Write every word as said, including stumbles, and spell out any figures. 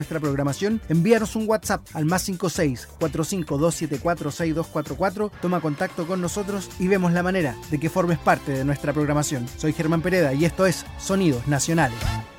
nuestra programación, envíanos un WhatsApp al más cinco seis, cuatro cinco dos siete cuatro, seis dos cuatro cuatro, toma contacto con nosotros y vemos la manera de que formes parte de nuestra programación. Soy Germán Pereda y esto es Sonidos Nacionales.